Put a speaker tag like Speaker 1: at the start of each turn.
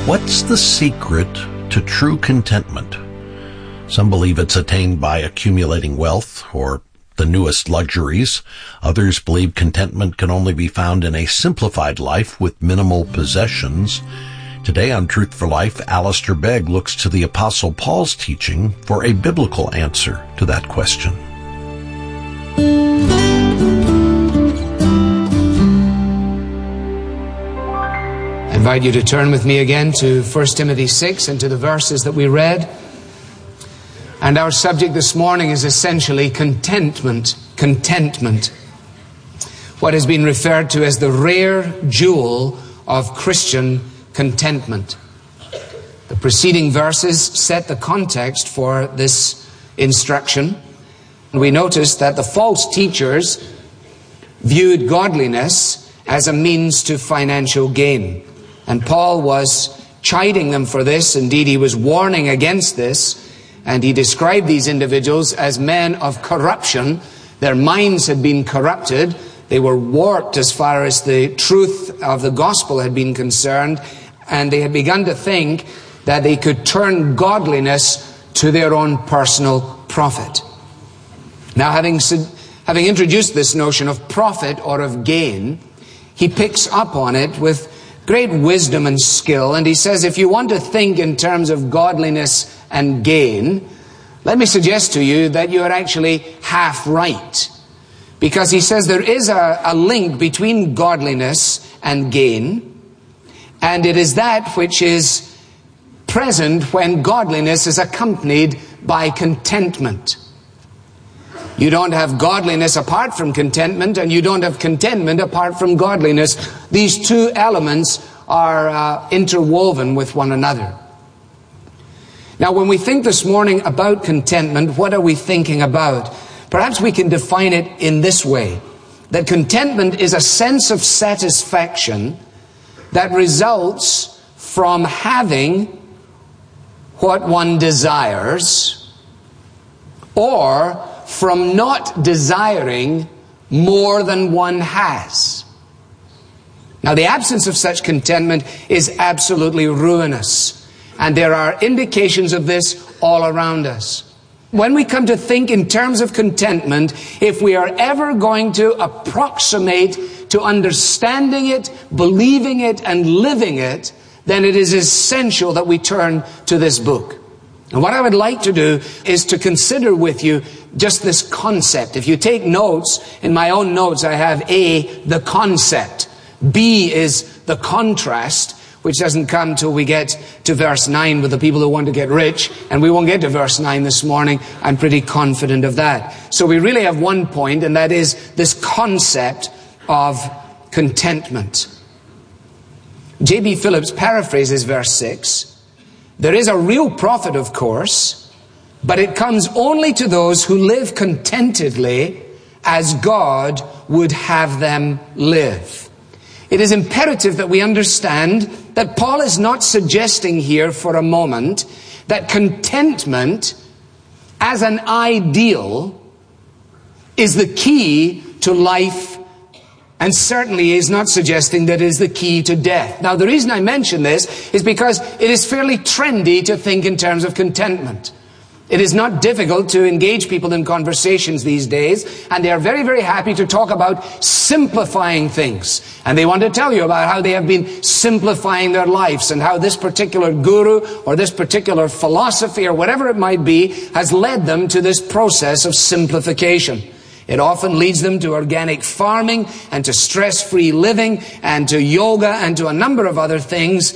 Speaker 1: What's the secret to true contentment? Some believe it's attained by accumulating wealth or the newest luxuries. Others believe contentment can only be found in a simplified life with minimal possessions. Today on Truth for Life, Alistair Begg looks to the Apostle Paul's teaching for a biblical answer to that question.
Speaker 2: I invite you to turn with me again to 1 Timothy 6 and to the verses that we read. And our subject this morning is essentially contentment. Contentment. What has been referred to as the rare jewel of Christian contentment. The preceding verses set the context for this instruction. We noticed that the false teachers viewed godliness as a means to financial gain. And Paul was chiding them for this. Indeed, he was warning against this. And he described these individuals as men of corruption. Their minds had been corrupted. They were warped as far as the truth of the gospel had been concerned. And they had begun to think that they could turn godliness to their own personal profit. Now, having introduced this notion of profit or of gain, he picks up on it with great wisdom and skill. And he says, if you want to think in terms of godliness and gain, let me suggest to you that you are actually half right. Because he says there is a link between godliness and gain. And it is that which is present when godliness is accompanied by contentment. You don't have godliness apart from contentment, and you don't have contentment apart from godliness. These two elements are interwoven with one another. Now, when we think this morning about contentment, what are we thinking about? Perhaps we can define it in this way, that contentment is a sense of satisfaction that results from having what one desires, or from not desiring more than one has. Now, the absence of such contentment is absolutely ruinous. And there are indications of this all around us. When we come to think in terms of contentment, if we are ever going to approximate to understanding it, believing it, and living it, then it is essential that we turn to this book. And what I would like to do is to consider with you just this concept. If you take notes, in my own notes I have A, the concept. B is the contrast, which doesn't come till we get to verse 9 with the people who want to get rich. And we won't get to verse 9 this morning. I'm pretty confident of that. So we really have one point, and that is this concept of contentment. J.B. Phillips paraphrases verse 6. There is a real profit, of course, but it comes only to those who live contentedly as God would have them live. It is imperative that we understand that Paul is not suggesting here for a moment that contentment as an ideal is the key to life, and certainly is not suggesting that it is the key to death. Now, the reason I mention this is because it is fairly trendy to think in terms of contentment. It is not difficult to engage people in conversations these days, and they are very, very happy to talk about simplifying things. And they want to tell you about how they have been simplifying their lives, and how this particular guru or this particular philosophy or whatever it might be has led them to this process of simplification. It often leads them to organic farming and to stress-free living and to yoga and to a number of other things.